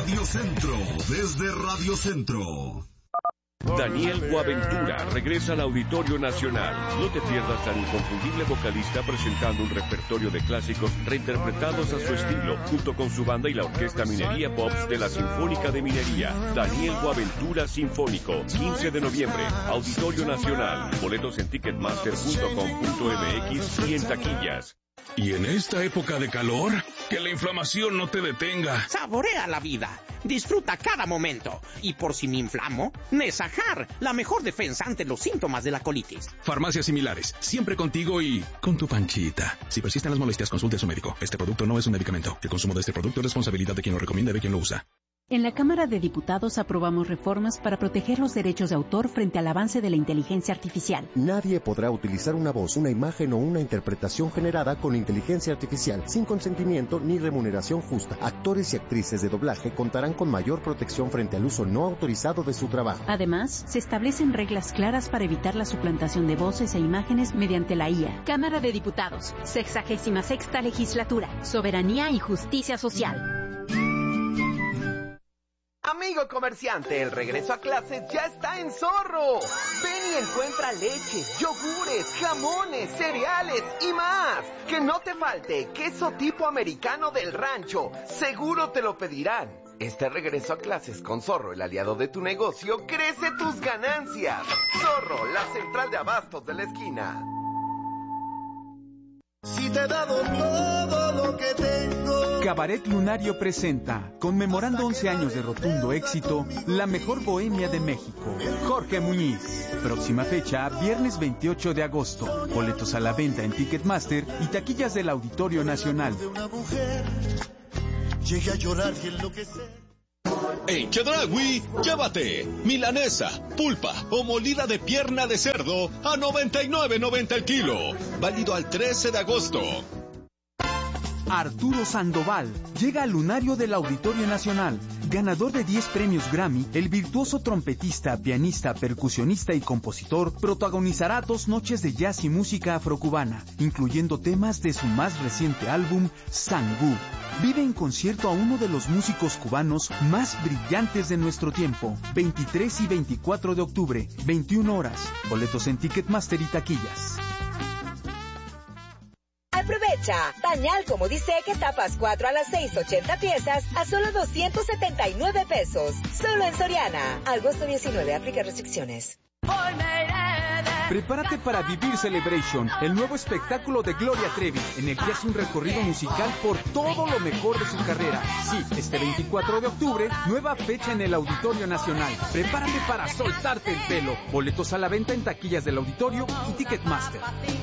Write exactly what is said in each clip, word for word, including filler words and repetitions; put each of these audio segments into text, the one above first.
Radio Centro, desde Radio Centro. Daniel Boaventura regresa al Auditorio Nacional. No te pierdas al inconfundible vocalista presentando un repertorio de clásicos reinterpretados a su estilo, junto con su banda y la Orquesta Minería Pops de la Sinfónica de Minería. Daniel Boaventura Sinfónico, quince de noviembre, Auditorio Nacional. Boletos en ticketmaster punto com punto m x y en taquillas. Y en esta época de calor, que la inflamación no te detenga. Saborea la vida, disfruta cada momento. Y por si me inflamo, Nesajar, la mejor defensa ante los síntomas de la colitis. Farmacias similares, siempre contigo y con tu panchita. Si persisten las molestias, consulte a su médico. Este producto no es un medicamento. El consumo de este producto es responsabilidad de quien lo recomienda y de quien lo usa. En la Cámara de Diputados aprobamos reformas para proteger los derechos de autor frente al avance de la inteligencia artificial. Nadie podrá utilizar una voz, una imagen o una interpretación generada con inteligencia artificial sin consentimiento ni remuneración justa. Actores y actrices de doblaje contarán con mayor protección frente al uso no autorizado de su trabajo. Además, se establecen reglas claras para evitar la suplantación de voces e imágenes mediante la I A. Cámara de Diputados, sexagésima sexta legislatura, soberanía y justicia social. Amigo comerciante, el regreso a clases ya está en Zorro. Ven y encuentra leches, yogures, jamones, cereales y más. Que no te falte queso tipo americano del rancho. Seguro te lo pedirán. Este regreso a clases con Zorro, el aliado de tu negocio, crece tus ganancias. Zorro, la central de abastos de la esquina. Si te he dado todo lo que tengo. Cabaret Lunario presenta, conmemorando once años de rotundo éxito, la mejor bohemia de México, Jorge Muñiz. Próxima fecha, viernes veintiocho de agosto. Boletos a la venta en Ticketmaster y taquillas del Auditorio Nacional. Llegué a llorar y enloquecer. En Chedraui, llévate milanesa, pulpa o molida de pierna de cerdo a noventa y nueve noventa el kilo. Válido al trece de agosto. Arturo Sandoval llega al lunario del Auditorio Nacional. Ganador de diez premios Grammy, el virtuoso trompetista, pianista, percusionista y compositor protagonizará dos noches de jazz y música afrocubana, incluyendo temas de su más reciente álbum, Sangú. Vive en concierto a uno de los músicos cubanos más brillantes de nuestro tiempo. veintitrés y veinticuatro de octubre, veintiuna horas. Boletos en Ticketmaster y taquillas. Aprovecha, pañal como dice que tapas cuatro a las seis, ochenta piezas a solo doscientos setenta y nueve pesos. Solo en Soriana. Agosto diecinueve, aplica restricciones. Prepárate para vivir Celebration, el nuevo espectáculo de Gloria Trevi, en el que hace un recorrido musical por todo lo mejor de su carrera. Sí, este veinticuatro de octubre, nueva fecha en el Auditorio Nacional. Prepárate para soltarte el pelo. Boletos a la venta en taquillas del Auditorio y Ticketmaster.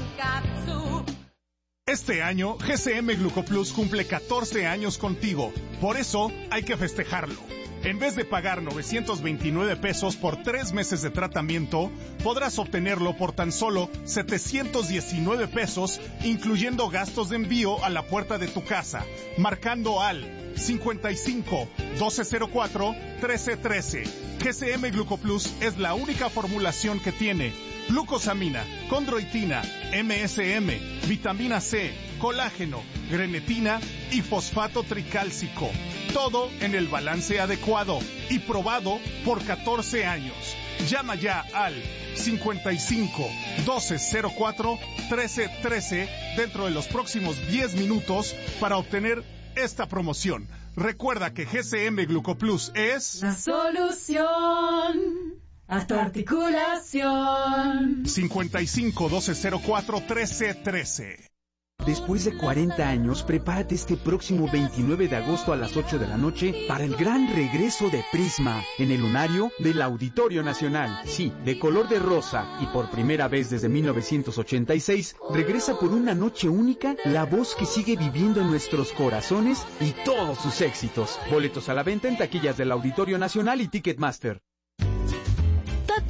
Este año, G C M Glucoplus cumple catorce años contigo. Por eso, hay que festejarlo. En vez de pagar novecientos veintinueve pesos por tres meses de tratamiento, podrás obtenerlo por tan solo setecientos diecinueve pesos, incluyendo gastos de envío a la puerta de tu casa, marcando al cincuenta y cinco, doce cero cuatro, trece trece. G C M Glucoplus es la única formulación que tiene glucosamina, condroitina, M S M, vitamina C, colágeno, grenetina y fosfato tricálcico. Todo en el balance adecuado y probado por catorce años. Llama ya al cincuenta y cinco, doce cero cuatro, trece trece dentro de los próximos diez minutos para obtener esta promoción. Recuerda que G C M Glucoplus es la solución a tu articulación. cincuenta y cinco, doce cero cuatro, trece trece. Después de cuarenta años, prepárate este próximo veintinueve de agosto a las ocho de la noche para el gran regreso de Prisma en el lunario del Auditorio Nacional. Sí, de color de rosa y por primera vez desde mil novecientos ochenta y seis, regresa por una noche única la voz que sigue viviendo en nuestros corazones y todos sus éxitos. Boletos a la venta en taquillas del Auditorio Nacional y Ticketmaster. Papá,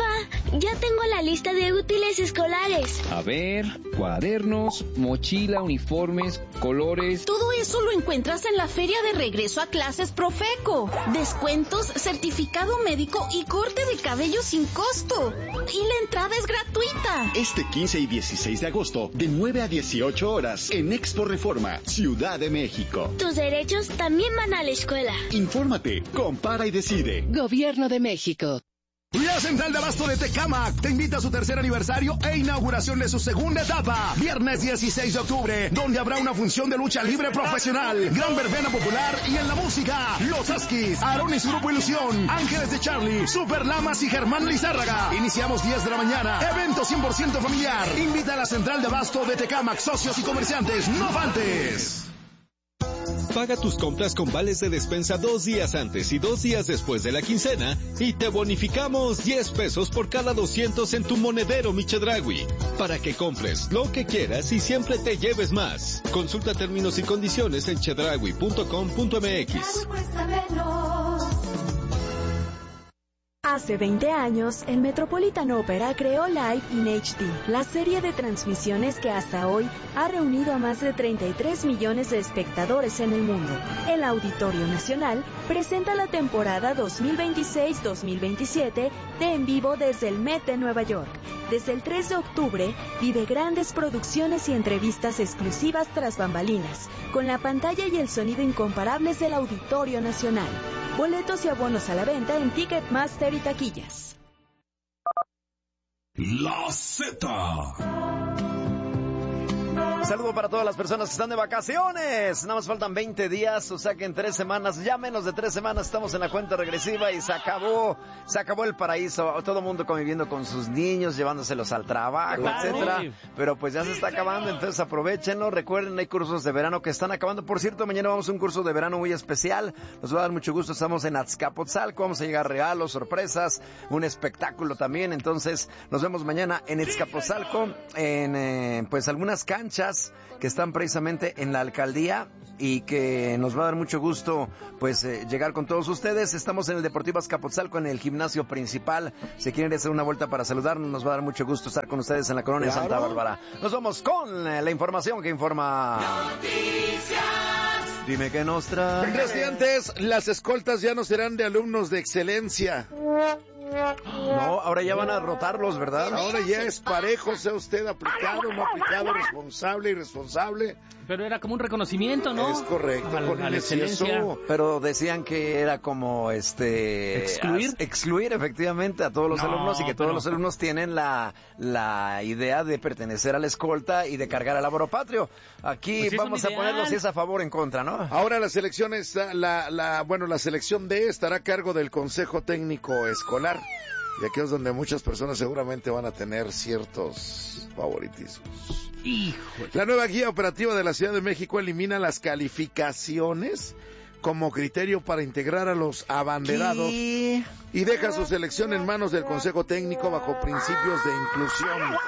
Ya tengo la lista de útiles escolares. A ver, cuadernos, mochila, uniformes, colores. Todo eso lo encuentras en la feria de regreso a clases Profeco. Descuentos, certificado médico y corte de cabello sin costo. Y la entrada es gratuita. Este quince y dieciséis de agosto, de nueve a dieciocho horas, en Expo Reforma, Ciudad de México. Tus derechos también van a la escuela. Infórmate, compara y decide. Gobierno de México. La Central de Abasto de Tecámac te invita a su tercer aniversario e inauguración de su segunda etapa. Viernes dieciséis de octubre, donde habrá una función de lucha libre profesional, gran verbena popular y en la música, Los Askis, Aarón y su grupo Ilusión, Ángeles de Charlie, Super Lamas y Germán Lizárraga. Iniciamos diez de la mañana. Evento cien por ciento familiar. Invita a la Central de Abasto de Tecámac, socios y comerciantes. ¡No faltes! Paga tus compras con vales de despensa dos días antes y dos días después de la quincena y te bonificamos diez pesos por cada doscientos en tu monedero Mi Chedraui, para que compres lo que quieras y siempre te lleves más. Consulta términos y condiciones en chedraui punto com punto m x. Hace veinte años, el Metropolitan Opera creó Live in H D, la serie de transmisiones que hasta hoy ha reunido a más de treinta y tres millones de espectadores en el mundo. El Auditorio Nacional presenta la temporada dos mil veintiséis dos mil veintisiete de En Vivo desde el Met de Nueva York. Desde el tres de octubre, vive grandes producciones y entrevistas exclusivas tras bambalinas, con la pantalla y el sonido incomparables del Auditorio Nacional. Boletos y abonos a la venta en Ticketmaster y taquillas. La Z. Saludo para todas las personas que están de vacaciones. Nada más faltan veinte días, o sea que en tres semanas, ya menos de tres semanas, estamos en la cuenta regresiva y se acabó, se acabó el paraíso. Todo el mundo conviviendo con sus niños, llevándoselos al trabajo, claro, etcétera. Pero pues ya se está acabando, entonces aprovechenlo. Recuerden, hay cursos de verano que están acabando. Por cierto, mañana vamos a un curso de verano muy especial. Nos va a dar mucho gusto. Estamos en Azcapotzalco, vamos a llegar regalos, sorpresas, un espectáculo también. Entonces, nos vemos mañana en Azcapotzalco, en eh, pues algunas canchas que están precisamente en la alcaldía y que nos va a dar mucho gusto pues eh, llegar con todos ustedes. Estamos en el Deportivo Azcapotzalco, en el gimnasio principal. Si quieren hacer una vuelta para saludarnos, nos va a dar mucho gusto estar con ustedes en la colonia claro. Santa Bárbara. Nos vamos con eh, la información que informa Noticias. Dime qué nos trae. Estudiantes, las escoltas ya no serán de alumnos de excelencia. No, ahora ya van a rotarlos, ¿verdad? Ahora ya es parejo, sea usted aplicado, no aplicado, responsable, irresponsable. Pero era como un reconocimiento, ¿no? Es correcto, a, por a la excelencia. Pero decían que era como este excluir, a, excluir efectivamente a todos los no, alumnos y que todos pero... los alumnos tienen la la idea de pertenecer a la escolta y de cargar al laboro patrio. Aquí pues vamos a ponerlo si es a favor o en contra, ¿no? Ahora la selección está, la, la, bueno, la selección D estará a cargo del Consejo Técnico Escolar. Y aquí es donde muchas personas seguramente van a tener ciertos favoritismos. Híjole. La nueva guía operativa de la Ciudad de México elimina las calificaciones como criterio para integrar a los abanderados ¿Qué? Y deja su selección en manos del Consejo Técnico bajo principios de inclusión.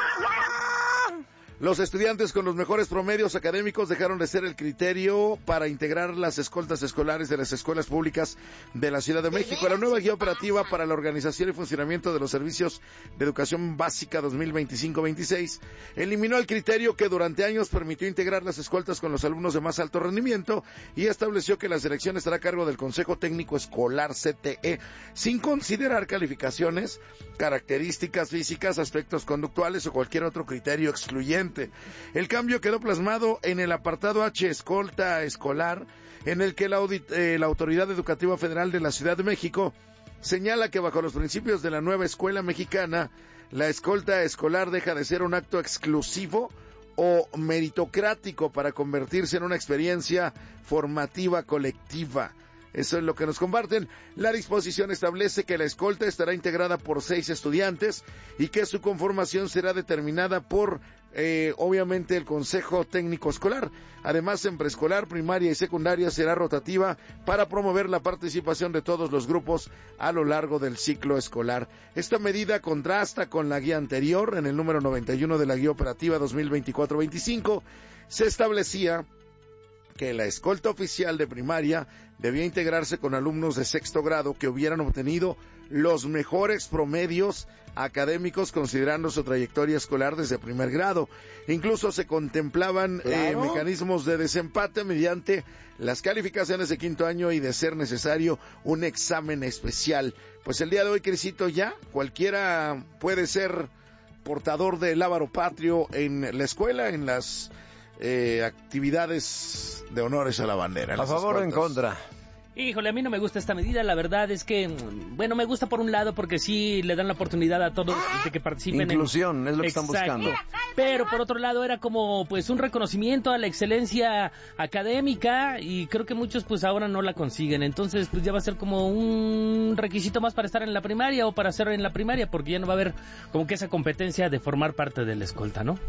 Los estudiantes con los mejores promedios académicos dejaron de ser el criterio para integrar las escoltas escolares de las escuelas públicas de la Ciudad de México. La nueva guía operativa para la organización y funcionamiento de los servicios de educación básica dos mil veinticinco veintiséis eliminó el criterio que durante años permitió integrar las escoltas con los alumnos de más alto rendimiento y estableció que la selección estará a cargo del Consejo Técnico Escolar C T E, sin considerar calificaciones, características físicas, aspectos conductuales o cualquier otro criterio excluyente. El cambio quedó plasmado en el apartado H, escolta escolar, en el que la, audit- eh, la Autoridad Educativa Federal de la Ciudad de México señala que bajo los principios de la nueva escuela mexicana, la escolta escolar deja de ser un acto exclusivo o meritocrático para convertirse en una experiencia formativa colectiva. Eso es lo que nos comparten. La disposición establece que la escolta estará integrada por seis estudiantes y que su conformación será determinada por, eh, obviamente, el Consejo Técnico Escolar. Además, en preescolar, primaria y secundaria será rotativa para promover la participación de todos los grupos a lo largo del ciclo escolar. Esta medida contrasta con la guía anterior. En el número noventa y uno de la Guía Operativa dos mil veinticuatro veinticinco se establecía que la escolta oficial de primaria debía integrarse con alumnos de sexto grado que hubieran obtenido los mejores promedios académicos considerando su trayectoria escolar desde primer grado. Incluso se contemplaban Claro. eh, mecanismos de desempate mediante las calificaciones de quinto año y, de ser necesario, un examen especial. Pues el día de hoy, Crisito, ya cualquiera puede ser portador del lábaro patrio en la escuela, en las eh, actividades de honores a la bandera. ¿A favor o en contra? Híjole, a mí no me gusta esta medida, la verdad es que, bueno, me gusta por un lado porque sí le dan la oportunidad a todos de que participen. Inclusión, en... es lo que Exacto. están buscando. Pero por otro lado era como pues un reconocimiento a la excelencia académica y creo que muchos pues ahora no la consiguen, entonces pues ya va a ser como un requisito más para estar en la primaria o para ser en la primaria, porque ya no va a haber como que esa competencia de formar parte de la escolta, ¿no?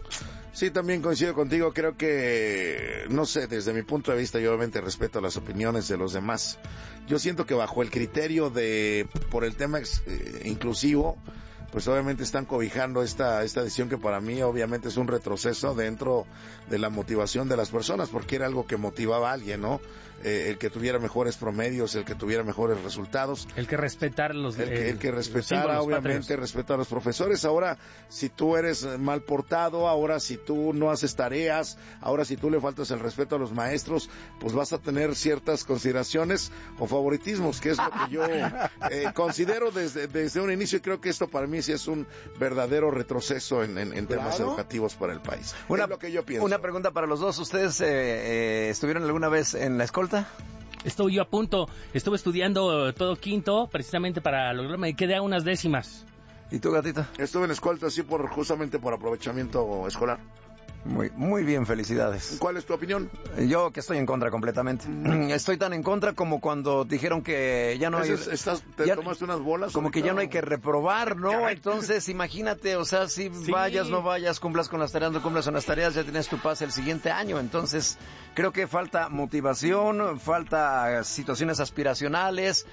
Sí, también coincido contigo, creo que, no sé, desde mi punto de vista, yo obviamente respeto las opiniones de los demás. Yo siento que bajo el criterio de, por el tema eh, inclusivo, pues obviamente están cobijando esta, esta decisión que para mí obviamente es un retroceso dentro de la motivación de las personas, porque era algo que motivaba a alguien, ¿no? Eh, el que tuviera mejores promedios, el que tuviera mejores resultados. El que respetara los El que, el que eh, respetara, obviamente, respeta a los profesores. Ahora, si tú eres mal portado, ahora si tú no haces tareas, ahora si tú le faltas el respeto a los maestros, pues vas a tener ciertas consideraciones o favoritismos, que es lo que yo eh, considero desde, desde un inicio, y creo que esto para mí sí es un verdadero retroceso en, en, en temas Claro. educativos para el país. Una, es lo que yo pienso. Una pregunta para los dos. ¿Ustedes eh, eh, estuvieron alguna vez en la escolta? Estuve yo a punto, estuve estudiando todo quinto precisamente para lograrme, y quedé a unas décimas. ¿Y tú, gatita? Estuve en escolta, sí, por, justamente por aprovechamiento escolar. Muy, muy bien, felicidades. ¿Cuál es tu opinión? Yo que estoy en contra completamente. Estoy tan en contra como cuando dijeron que ya no hay... ¿Estás, estás, ¿Te ya, tomaste unas bolas? Como ahorita, que ya no hay o? que reprobar, ¿no? Entonces, imagínate, o sea, si Sí. vayas, no vayas, cumplas con las tareas, no cumplas con las tareas, ya tienes tu pase el siguiente año. Entonces, creo que falta motivación, falta situaciones aspiracionales,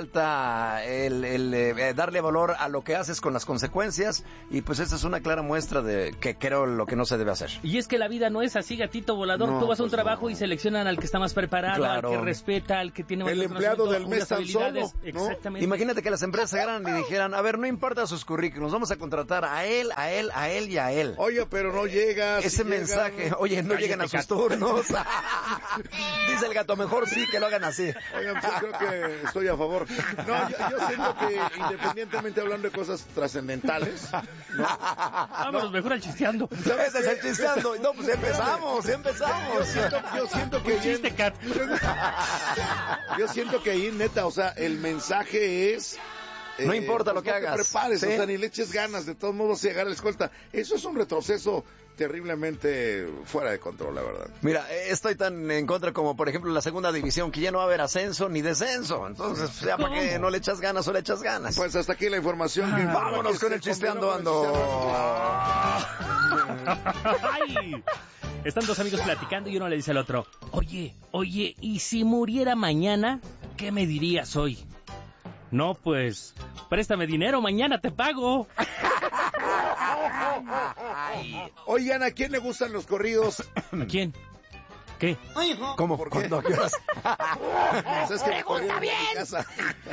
falta el, el eh, darle valor a lo que haces con las consecuencias, y pues esta es una clara muestra de que creo lo que no se debe hacer. Y es que la vida no es así, gatito volador. No, Tú vas a un pues trabajo no. y seleccionan al que está más preparado, Claro. al que respeta, al que tiene más El empleado del mes tan solo, ¿no? Exactamente. Imagínate que las empresas agarran y dijeran, a ver, no importa sus currículums, vamos a contratar a él, a él, a él y a él. Oye, pero no llegas. Ese si mensaje, llegan- oye, no Cállate, llegan a sus gato. turnos. Dice el gato, mejor sí que lo hagan así. Oigan, pues yo creo que estoy a favor. No, yo, yo siento que independientemente hablando de cosas trascendentales, ¿no? Vámonos mejor al chisteando. Ese es el chisteando. No, pues empezamos, Yo empezamos. siento, yo siento que ahí en- Chiste, Cat. yo siento que ahí, neta, o sea, el mensaje es... No importa lo pues que no hagas, te prepares, ¿sí? o sea, ni le eches ganas, de todos modos, si agarra la escolta. Eso es un retroceso terriblemente fuera de control, la verdad. Mira, eh, estoy tan en contra como, por ejemplo, la segunda división, que ya no va a haber ascenso ni descenso. Entonces, pues, ya para qué no le echas ganas o le echas ganas. Pues hasta aquí la información. que informa Vámonos que con se el chisteando combinó ando. ¡Ay! Están dos amigos platicando y uno le dice al otro, oye, oye, ¿y si muriera mañana, qué me dirías hoy? No, pues, préstame dinero, mañana te pago. Oigan, ¿a quién le gustan los corridos? ¿A quién? ¿Qué? ¿Cómo? ¿Por qué? ¿Cuándo? ¿A qué horas? ¿Sabes que me corrieron de mi casa?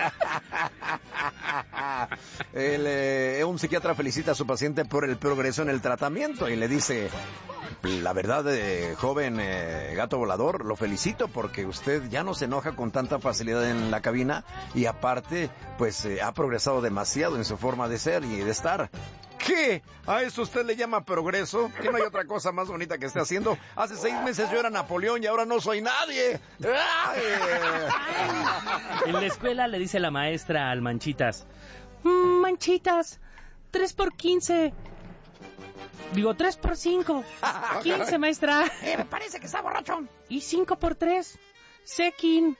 El, eh, un psiquiatra felicita a su paciente por el progreso en el tratamiento y le dice, la verdad, eh, joven eh, gato volador, lo felicito porque usted ya no se enoja con tanta facilidad en la cabina y aparte, pues eh, ha progresado demasiado en su forma de ser y de estar. ¿Qué? ¿A eso usted le llama progreso? ¿Que no hay otra cosa más bonita que esté haciendo? Hace seis meses yo era Napoleón y ahora no soy nadie. ¡Ay! En la escuela le dice la maestra al Manchitas, "Mm, Manchitas, tres por quince. Digo, tres por cinco. quince, maestra. Eh, me parece que está borrachón. Y cinco por tres. Sequin.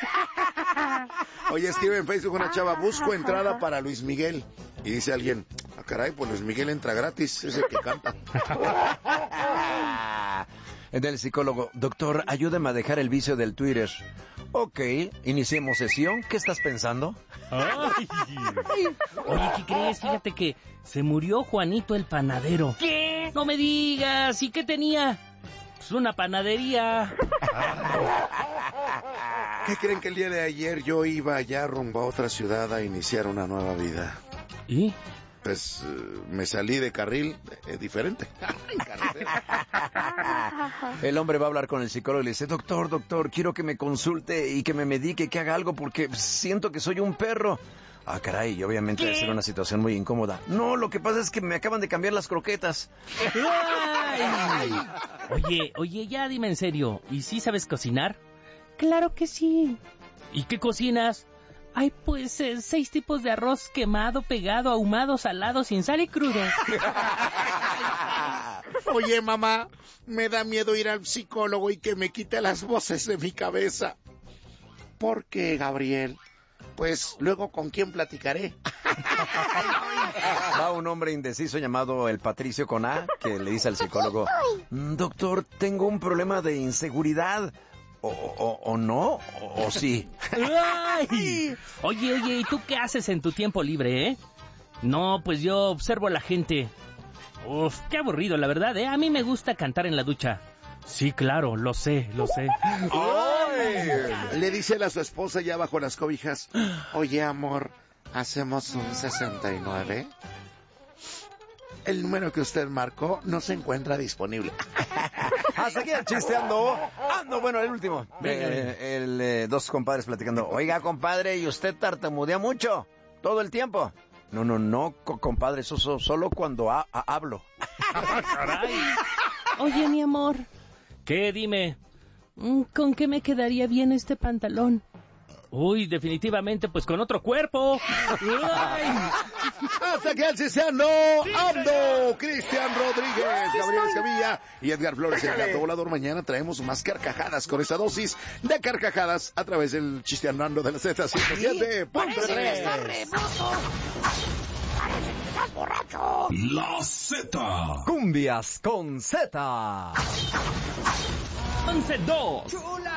Oye, escribe en Facebook una chava, busco entrada para Luis Miguel. Y dice alguien, ah, caray, pues Luis Miguel entra gratis, es el que canta. Del psicólogo, doctor, ayúdeme a dejar el vicio del Twitter. Ok, iniciemos sesión. ¿Qué estás pensando? Ay. Oye, ¿qué crees? Fíjate que se murió Juanito el panadero. ¿Qué? No me digas. ¿Y qué tenía? Pues una panadería. ¿Qué creen que el día de ayer yo iba allá rumbo a otra ciudad a iniciar una nueva vida? ¿Y? Pues uh, me salí de carril eh, diferente. El hombre va a hablar con el psicólogo y le dice, doctor, doctor, quiero que me consulte y que me medique, que haga algo porque siento que soy un perro. Ah, caray, y obviamente debe ser una situación muy incómoda. No, lo que pasa es que me acaban de cambiar las croquetas. Ay. Oye, oye, ya dime en serio, ¿y sí sabes cocinar? Claro que sí. ¿Y qué cocinas? Ay, pues eh, seis tipos de arroz quemado, pegado, ahumado, salado, sin sal y crudo. Oye, mamá, me da miedo ir al psicólogo y que me quite las voces de mi cabeza. ¿Por qué, Gabriel? Pues luego con quién platicaré. Va un hombre indeciso llamado el Patricio con A, que le dice al psicólogo, doctor, tengo un problema de inseguridad. O, o, o no, o, o sí. Ay. Oye, oye, ¿y tú qué haces en tu tiempo libre, eh? No, pues yo observo a la gente. Uf, qué aburrido, la verdad, ¿eh? A mí me gusta cantar en la ducha. Sí, claro, lo sé, lo sé. ¡Ay! Le dice a su esposa ya bajo las cobijas, oye, amor, ¿hacemos un sesenta y nueve? El número que usted marcó no se encuentra disponible. Hasta aquí el chiste, ando. Ando, bueno, el último. Eh, el, eh, dos compadres platicando. Oiga, compadre, ¿y usted tartamudea mucho? ¿Todo el tiempo? No, no, no, co- compadre, eso, eso solo cuando ha, ha, hablo. Caray. Oye, mi amor. ¿Qué? Dime. ¿Con qué me quedaría bien este pantalón? Uy, definitivamente, pues con otro cuerpo. Ay. Hasta que el Ciciano, Ando, Cristian Rodríguez, Gabriel Escamilla y Edgar Flores, el gato volador. Mañana traemos más carcajadas con esa dosis de carcajadas a través del chisteando de la Z ciento siete punto tres. La Z. Cumbias con Z. once dos. Chula.